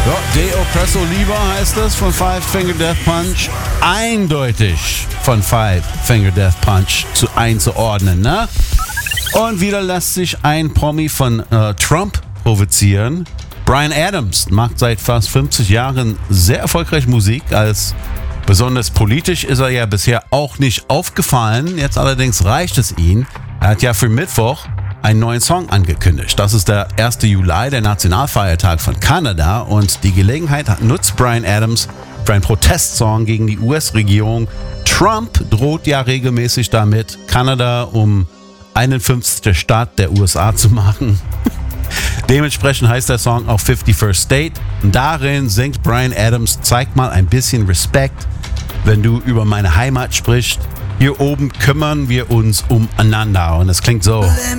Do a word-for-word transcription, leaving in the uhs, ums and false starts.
Ja, De Oppresso Lieber heißt es von Five Finger Death Punch. Eindeutig von Five Finger Death Punch zu einzuordnen, ne? Und wieder lässt sich ein Promi von äh, Trump provozieren. Bryan Adams macht seit fast fünfzig Jahren sehr erfolgreich Musik. Als besonders politisch ist er ja bisher auch nicht aufgefallen. Jetzt allerdings reicht es ihm. Er hat ja für Mittwoch einen neuen Song angekündigt. Das ist der erste Juli, der Nationalfeiertag von Kanada. Und die Gelegenheit nutzt Bryan Adams für einen Protestsong gegen die U S-Regierung. Trump droht ja regelmäßig damit, Kanada um einundfünfzigste Staat der U S A zu machen. Dementsprechend heißt der Song auch fifty-first State. Darin singt Bryan Adams, zeig mal ein bisschen Respekt, wenn du über meine Heimat sprichst. Hier oben kümmern wir uns umeinander. Und es klingt so.